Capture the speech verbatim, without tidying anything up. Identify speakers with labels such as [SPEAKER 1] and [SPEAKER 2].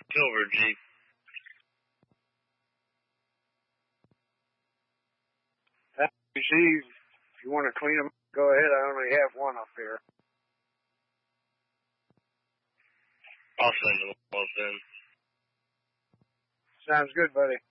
[SPEAKER 1] Silver Jeep.
[SPEAKER 2] You see, if you want to clean them, go ahead. I only have one up here.
[SPEAKER 1] I'll send them off then.
[SPEAKER 2] Sounds good, buddy.